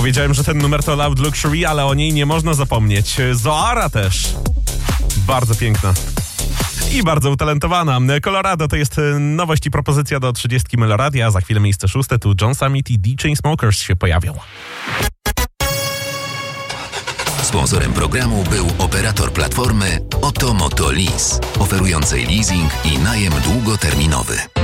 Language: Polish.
Powiedziałem, że ten numer to Loud Luxury, ale o niej nie można zapomnieć. Zoara też. Bardzo piękna. I bardzo utalentowana. Colorado to jest nowość i propozycja do 30 Meloradia. Za chwilę miejsce 6. Tu John Summit i The Chainsmokers się pojawią. Sponsorem programu był operator platformy Oto Moto Lease, oferującej leasing i najem długoterminowy.